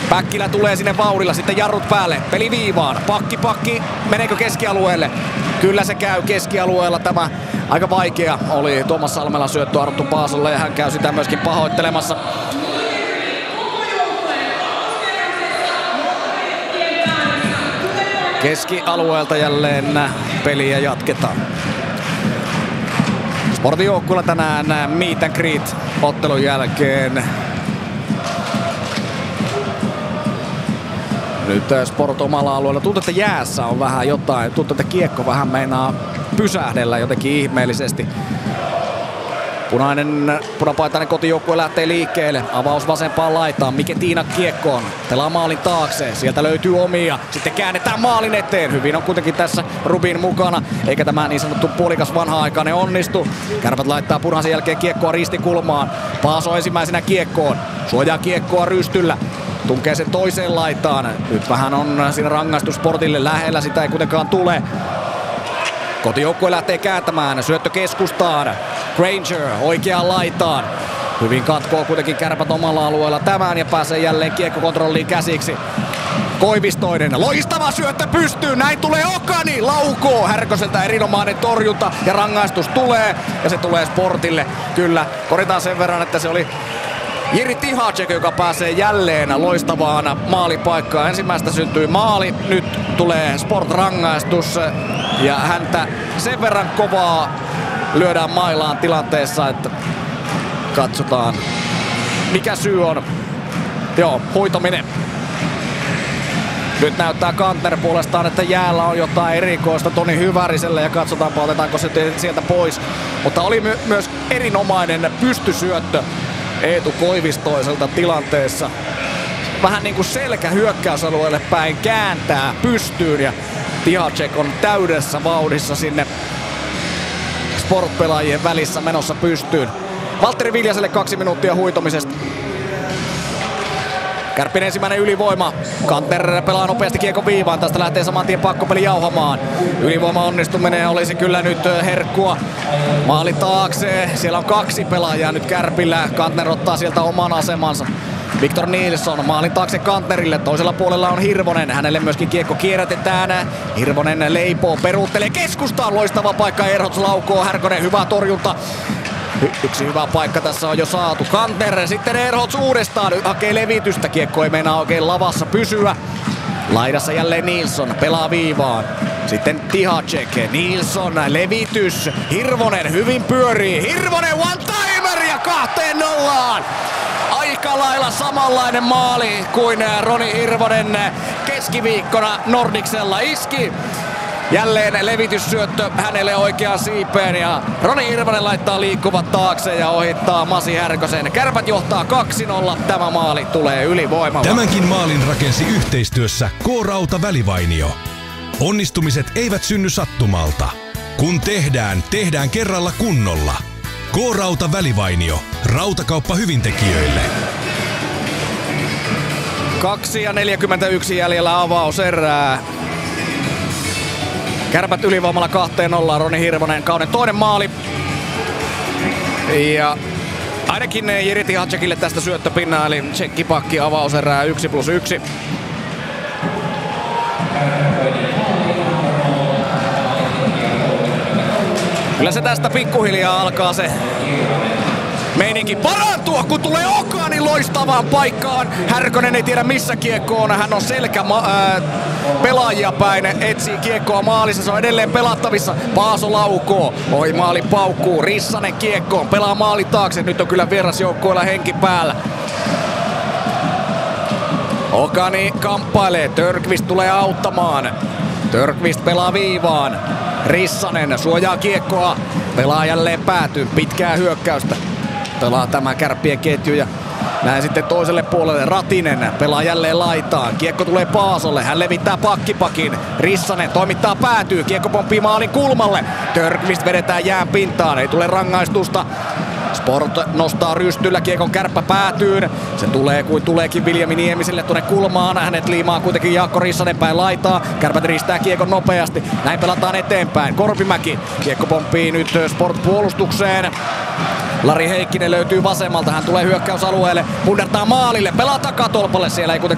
Päkkilä tulee sinne vauhdilla, sitten jarrut päälle, peli viivaan, pakki, meneekö keskialueelle? Kyllä se käy keskialueella, tämä aika vaikea oli Tuomas Salmelan syöttö Arttu Paasolle ja hän käy sitä myöskin pahoittelemassa. Keskialueelta jälleen peliä jatketaan. Sportin joukkueella tänään meet and greet ottelun jälkeen. Nyt Sport omalla alueella. Tuntuu, että jäässä on vähän jotain. Tuntuu, että kiekko vähän meinaa pysähdellä jotenkin ihmeellisesti. Punapaitainen kotijoukkue lähtee liikkeelle. Avaus vasempaan laitaan. Miketiina kiekkoon. Pelaa maalin taakse. Sieltä löytyy omia. Sitten käännetään maalin eteen. Hyvin on kuitenkin tässä Rubin mukana. Eikä tämä niin sanottu puolikas vanha-aikainen onnistu. Kärpät laittaa punaisen jälkeen kiekkoa ristikulmaan. Paaso ensimmäisenä kiekkoon. Suojaa kiekkoa rystyllä. Tunkee sen toiseen laitaan. Nyt vähän on siinä rangaistus Sportille lähellä. Sitä ei kuitenkaan tule. Kotijoukkue lähtee kääntämään. Syöttö keskustaan. Granger oikeaan laitaan. Hyvin katkoo kuitenkin Kärpät omalla alueella tämän ja pääsee jälleen kiekkokontrolliin käsiksi. Koivistoinen, loistava syöttö pystyy, näin tulee Okani, laukoo Härköseltä erinomainen torjunta ja rangaistus tulee ja se tulee Sportille. Kyllä, korjataan sen verran, että se oli Jiri Tihacek, joka pääsee jälleen loistavaan maalipaikkaan. Ensimmäistä syntyi maali, nyt tulee Sport-rangaistus ja häntä sen verran kovaa lyödään mailaan tilanteessa, että katsotaan mikä syy on. Joo, huitominen. Nyt näyttää Kantner puolestaan, että jäällä on jotain erikoista Toni Hyväriselle ja katsotaanpa otetaanko se sieltä pois. Mutta oli myös erinomainen pystysyöttö Eetu Koivistoiselta tilanteessa. Vähän niin kuin selkä hyökkäysalueelle päin kääntää pystyyn ja Tihacek on täydessä vauhdissa sinne Sport-pelaajien välissä menossa pystyyn. Valtteri Viljaselle 2 minuuttia huitomisesta. Kärppien ensimmäinen ylivoima. Kantner pelaa nopeasti kiekon viivaan. Tästä lähtee saman tien pakkopeli jauhamaan. Ylivoima onnistuminen olisi kyllä nyt herkkua. Maali taakse. Siellä on 2 pelaajaa nyt Kärpillä. Kantner ottaa sieltä oman asemansa. Victor Nilsson maalin taakse Kantnerille. Toisella puolella on Hirvonen. Hänelle myöskin kiekko kierrätetään. Hirvonen leipoo, peruuttelee keskustaan. Loistava paikka. Erhots laukoo. Härkönen hyvä torjunta. Yksi hyvä paikka tässä on jo saatu. Kantner, sitten Erhots uudestaan. Hakee levitystä. Kiekko ei meinaa oikein lavassa pysyä. Laidassa jälleen Nilsson. Pelaa viivaan. Sitten Tihacek. Nilsson. Levitys. Hirvonen hyvin pyörii. Hirvonen one-timer ja 2-0. Aika lailla samanlainen maali kuin Roni Hirvonen keskiviikkona Nordicsella iski. Jälleen levityssyöttö hänelle oikeaan siipeen ja Roni Hirvonen laittaa liikkuvat taakse ja ohittaa Masi Härkösen. Kärpät johtaa 2-0. Tämä maali tulee ylivoimalla. Tämänkin maalin rakensi yhteistyössä K-Rauta Välivainio. Onnistumiset eivät synny sattumalta. Kun tehdään kerralla kunnolla. K-Rauta Välivainio. Rautakauppa hyvintekijöille. 2:41 jäljellä avauserää. Kärpät ylivoimalla 2-0. Roni Hirvonen kauden toinen maali. Ja ainakin Jiri Tihacekille tästä syöttöpinnaa, eli tsekkipakki avauserää 1+1. Kyllä se tästä pikkuhiljaa alkaa se meininki parantua, kun tulee Okani loistavaan paikkaan. Härkönen ei tiedä missä kiekko on. Hän on pelaajia päin. Etsii kiekkoa maalissa. Se on edelleen pelattavissa. Paaso laukoo. Oi maali paukkuu. Rissanen kiekkoon. Pelaa maali taakse. Nyt on kyllä vierasjoukkoilla henki päällä. Okani kamppailee. Törkvist tulee auttamaan. Törkvist pelaa viivaan. Rissanen suojaa kiekkoa. Pelaa jälleen päätyy. Pitkää hyökkäystä. Pelaa tämä Kärppien ketju ja näin sitten toiselle puolelle Ratinen pelaa jälleen laitaan. Kiekko tulee Paasolle, hän levittää pakkipakin. Rissanen toimittaa päätyy, kiekko pomppii maalin kulmalle. Törkvist vedetään jään pintaan, ei tule rangaistusta. Sport nostaa rystyllä kiekon Kärppä päätyyn. Se tulee kuin tuleekin Viljami Niemiselle tuonne kulmaan. Hänet liimaa kuitenkin Jaakko Rissanen päin laitaa. Kärpät ristää kiekon nopeasti. Näin pelataan eteenpäin. Korpimäki. Kiekko pomppii nyt Sport puolustukseen. Lari Heikkinen löytyy vasemmalta. Hän tulee hyökkäysalueelle. Punnertaa maalille. Pelaa takatolpalle. Siellä ei kuitenkaan